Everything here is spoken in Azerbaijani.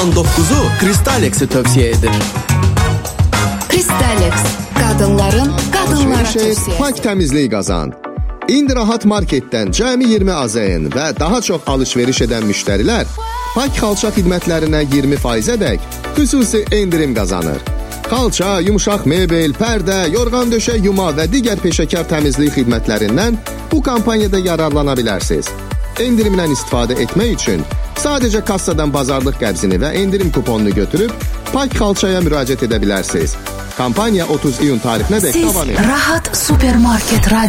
9'u Kristalex'i tövsiyə edir. Kristalex, qadınların qadınlara tövsiyəsi. Pak təmizlik qazan. İndi Rahat Marketdən cəmi 20 AZN və daha çox alış-veriş edən müştərilər Pak xalça xidmətlərinə 20%-ədək xüsusi endirim qazanır. Xalça, yumuşaq mebel, pərdə, yorğan döşək yuma və digər peşəkar təmizlik xidmətlərindən bu kampaniyada yararlana bilərsiniz. Endirimdən istifadə etmək üçün sadəcə kassadan bazarlıq qəbzini və endirim kuponunu götürüb Pak xalçaya müraciət edə bilərsiniz. Kampaniya 30 iyun tarixinə dək davam edir. Siz Rahat Supermarket